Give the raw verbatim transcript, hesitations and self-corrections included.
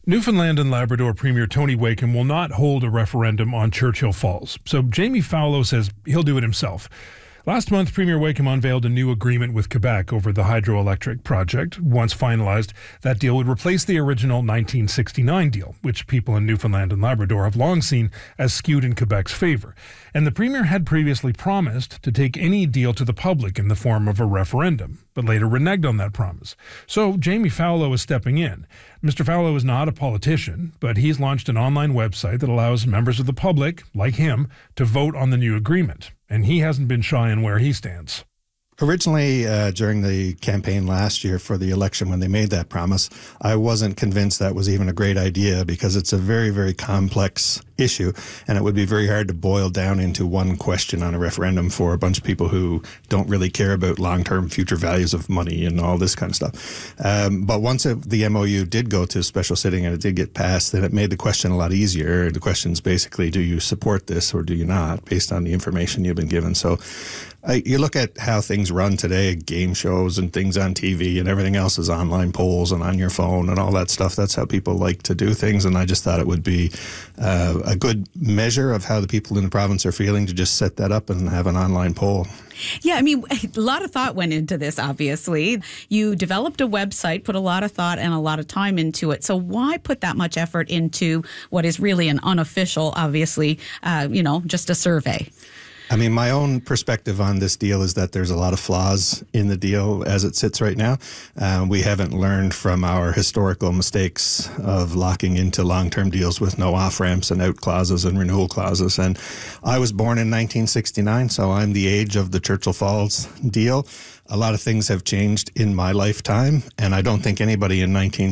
Newfoundland and Labrador Premier Tony Wakeham will not hold a referendum on Churchill Falls, so Jamie Fowlo says he'll do it himself. Last month, Premier Wakeham unveiled a new agreement with Quebec over the hydroelectric project. Once finalized, that deal would replace the original nineteen sixty-nine deal, which people in Newfoundland and Labrador have long seen as skewed in Quebec's favor. And the Premier had previously promised to take any deal to the public in the form of a referendum, but later reneged on that promise. So Jamie Fowlo is stepping in. Mister Fowlo is not a politician, but he's launched an online website that allows members of the public, like him, to vote on the new agreement. And he hasn't been shy on where he stands. Originally, uh, during the campaign last year for the election, when they made that promise, I wasn't convinced that was even a great idea because it's a very, very complex issue, and it would be very hard to boil down into one question on a referendum for a bunch of people who don't really care about long-term future values of money and all this kind of stuff. Um, but once it, the M O U did go to special sitting and it did get passed, then it made the question a lot easier. The question's basically, do you support this or do you not, based on the information you've been given. So I, you look at how things run today, game shows and things on T V and everything else is online polls and on your phone and all that stuff. That's how people like to do things. And I just thought it would be uh, a good measure of how the people in the province are feeling to just set that up and have an online poll. Yeah, I mean, a lot of thought went into this, obviously. You developed a website, put a lot of thought and a lot of time into it. So why put that much effort into what is really an unofficial, obviously, uh, you know, just a survey? I mean, my own perspective on this deal is that there's a lot of flaws in the deal as it sits right now. Uh, we haven't learned from our historical mistakes of locking into long-term deals with no off-ramps and out clauses and renewal clauses. And I was born in nineteen sixty-nine, so I'm the age of the Churchill Falls deal. A lot of things have changed in my lifetime, and I don't think anybody in nineteen